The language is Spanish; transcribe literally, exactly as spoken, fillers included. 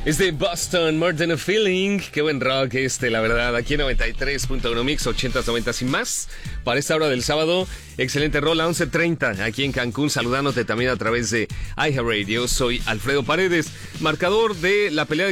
Es de Boston, More Than a Feeling. Qué buen rock este, la verdad. Aquí en noventa y tres punto uno Mix, ochentas, noventas y más. Para esta hora del sábado, excelente rola, once treinta. Aquí en Cancún, saludándote también a través de iHeartRadio. Soy Alfredo Paredes, marcador de la pelea de